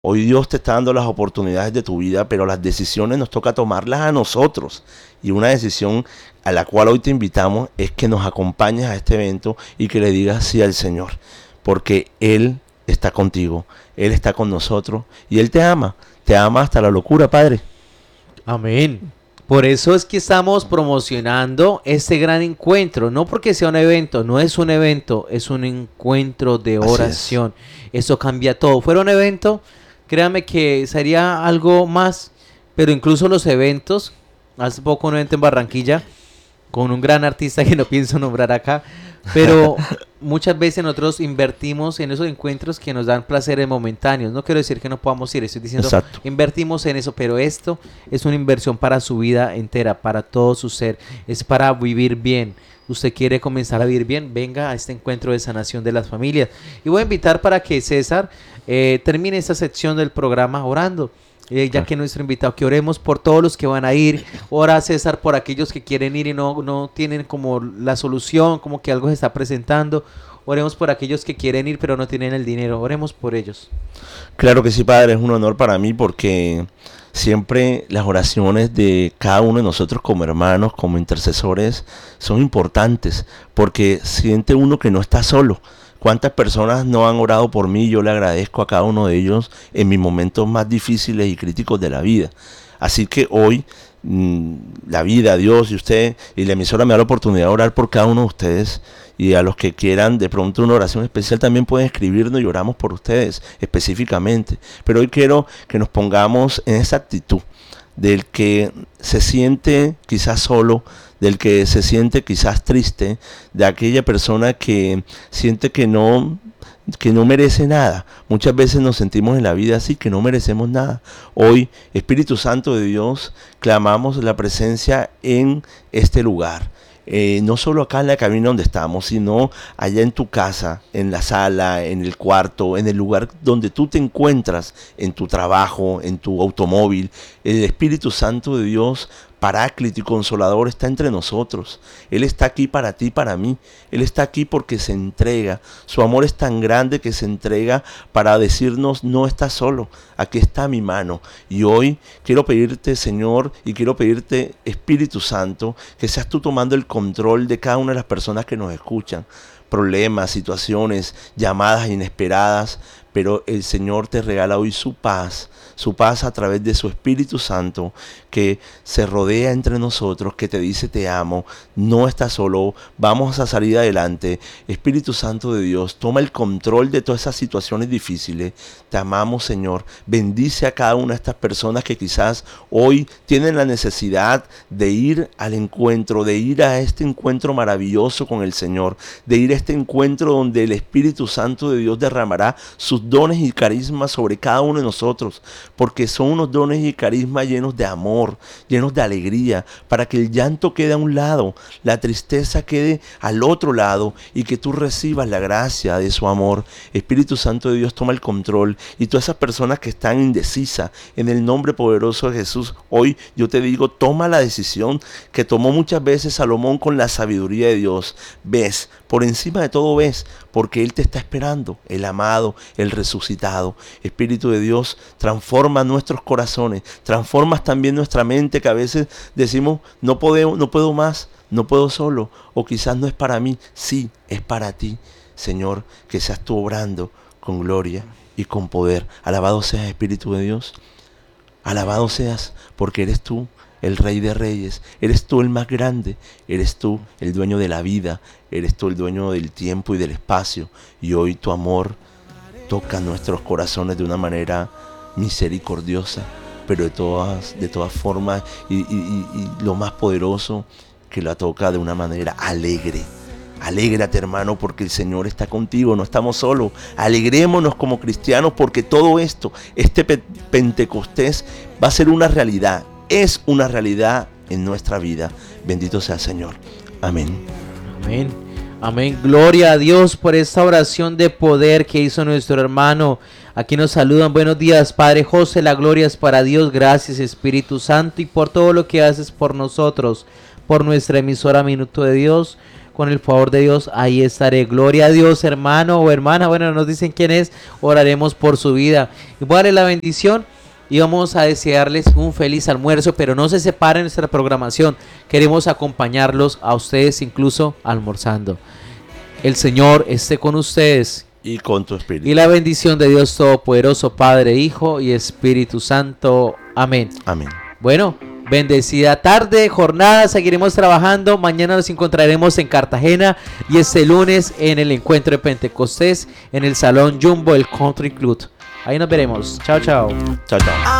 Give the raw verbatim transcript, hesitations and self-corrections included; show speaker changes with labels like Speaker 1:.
Speaker 1: Hoy Dios te está dando las oportunidades de tu vida, pero las decisiones nos toca tomarlas a nosotros. Y una decisión a la cual hoy te invitamos es que nos acompañes a este evento y que le digas sí al Señor. Porque Él está contigo, Él está con nosotros y Él te ama. Te ama hasta la locura, Padre.
Speaker 2: Amén. Por eso es que estamos promocionando este gran encuentro, no porque sea un evento, no es un evento, es un encuentro de oración. Eso cambia todo. Fuera un evento, créame que sería algo más, pero incluso los eventos, hace poco un evento en Barranquilla, con un gran artista que no pienso nombrar acá, pero muchas veces nosotros invertimos en esos encuentros que nos dan placeres momentáneos. No quiero decir que no podamos ir, estoy diciendo
Speaker 1: Exacto.
Speaker 2: invertimos en eso, pero esto es una inversión para su vida entera, para todo su ser, es para vivir bien. Usted quiere comenzar a vivir bien, venga a este encuentro de sanación de las familias. Y voy a invitar para que César eh, termine esta sección del programa orando. Eh, ya que nuestro invitado, que oremos por todos los que van a ir. Ora, César, por aquellos que quieren ir y no, no tienen como la solución, como que algo se está presentando. Oremos por aquellos que quieren ir pero no tienen el dinero. Oremos por ellos.
Speaker 1: Claro que sí, Padre, es un honor para mí porque siempre las oraciones de cada uno de nosotros como hermanos, como intercesores, son importantes porque siente uno que no está solo. ¿Cuántas personas no han orado por mí? Yo le agradezco a cada uno de ellos en mis momentos más difíciles y críticos de la vida. Así que hoy mmm, la vida, Dios y usted y la emisora me da la oportunidad de orar por cada uno de ustedes. Y a los que quieran de pronto una oración especial también pueden escribirnos y oramos por ustedes específicamente. Pero hoy quiero que nos pongamos en esa actitud del que se siente quizás solo, del que se siente quizás triste, de aquella persona que siente que no, que no merece nada. Muchas veces nos sentimos en la vida así, que no merecemos nada. Hoy, Espíritu Santo de Dios, clamamos la presencia en este lugar. Eh, no solo acá en la cabina donde estamos, sino allá en tu casa, en la sala, en el cuarto, en el lugar donde tú te encuentras, en tu trabajo, en tu automóvil. El Espíritu Santo de Dios, Paráclito y Consolador, está entre nosotros. Él está aquí para ti, para mí. Él está aquí porque se entrega. Su amor es tan grande que se entrega para decirnos: no estás solo, aquí está mi mano. Y hoy quiero pedirte, Señor, y quiero pedirte, Espíritu Santo, que seas tú tomando el control de cada una de las personas que nos escuchan. Problemas, situaciones, llamadas inesperadas, pero el Señor te regala hoy su paz, su paz a través de su Espíritu Santo, que se rodea entre nosotros, que te dice: te amo, no estás solo, vamos a salir adelante. Espíritu Santo de Dios, toma el control de todas esas situaciones difíciles. Te amamos, Señor. Bendice a cada una de estas personas que quizás hoy tienen la necesidad de ir al encuentro, de ir a este encuentro maravilloso con el Señor, de ir a este encuentro donde el Espíritu Santo de Dios derramará sus dones y carismas sobre cada uno de nosotros, porque son unos dones y carismas llenos de amor, llenos de alegría, para que el llanto quede a un lado, la tristeza quede al otro lado y que tú recibas la gracia de su amor. Espíritu Santo de Dios, toma el control, y todas esas personas que están indecisas, en el nombre poderoso de Jesús, hoy yo te digo: toma la decisión que tomó muchas veces Salomón con la sabiduría de Dios. Ves, por encima de todo ves, porque Él te está esperando, el amado, el resucitado. Espíritu de Dios, transforma nuestros corazones, transformas también nuestra mente, que a veces decimos: no puedo, no puedo más, no puedo solo, o quizás no es para mí. Sí, es para ti, Señor, que seas tú obrando con gloria y con poder. Alabado seas, Espíritu de Dios, alabado seas, porque eres tú el Rey de Reyes, eres tú el más grande, eres tú el dueño de la vida, eres tú el dueño del tiempo y del espacio, y hoy tu amor toca nuestros corazones de una manera misericordiosa, pero de todas, de todas formas, y, y, y, y lo más poderoso, que la toca de una manera alegre. Alégrate, hermano, porque el Señor está contigo, no estamos solos. Alegrémonos como cristianos, porque todo esto, este pe- Pentecostés va a ser una realidad, es una realidad en nuestra vida. Bendito sea el Señor. Amén.
Speaker 2: Amén. Amén. Gloria a Dios por esta oración de poder que hizo nuestro hermano. Aquí nos saludan. Buenos días, Padre José. La gloria es para Dios. Gracias, Espíritu Santo, y por todo lo que haces por nosotros, por nuestra emisora Minuto de Dios, con el favor de Dios, ahí estaré. Gloria a Dios, hermano o hermana. Bueno, nos dicen quién es. Oraremos por su vida. Y voy a darle la bendición y vamos a desearles un feliz almuerzo, pero no se separen de nuestra programación. Queremos acompañarlos a ustedes incluso almorzando. El Señor esté con ustedes.
Speaker 1: Y con tu espíritu.
Speaker 2: Y la bendición de Dios Todopoderoso, Padre, Hijo y Espíritu Santo. Amén.
Speaker 1: Amén.
Speaker 2: Bueno, bendecida tarde, jornada, seguiremos trabajando. Mañana nos encontraremos en Cartagena y este lunes en el encuentro de Pentecostés en el Salón Jumbo, el Country Club. Ahí nos veremos. Chao, chao.
Speaker 1: Chao, chao.